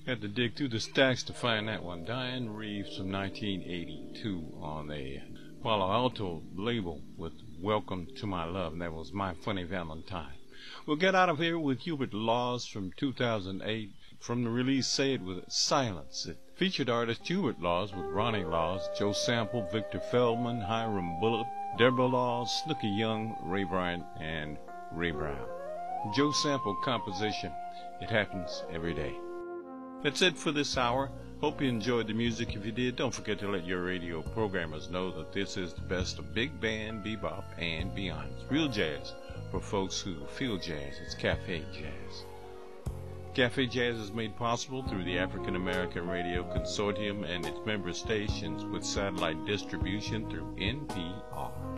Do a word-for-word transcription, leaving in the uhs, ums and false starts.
Had to dig through the stacks to find that one. Diane Reeves from nineteen eighty-two on a Palo Alto label with Welcome to My Love. And that was My Funny Valentine. We'll get out of here with Hubert Laws from two thousand eight. From the release Say It With Silence. It featured artist Hubert Laws with Ronnie Laws, Joe Sample, Victor Feldman, Hiram Bullitt, Deborah Laws, Snooky Young, Ray Bryant, and Ray Brown. Joe Sample composition. It happens every day. That's it for this hour. Hope you enjoyed the music. If you did, don't forget to let your radio programmers know that this is the best of big band, bebop, and beyond. It's real jazz for folks who feel jazz. It's Cafe Jazz. Cafe Jazz is made possible through the African American Radio Consortium and its member stations with satellite distribution through N P R.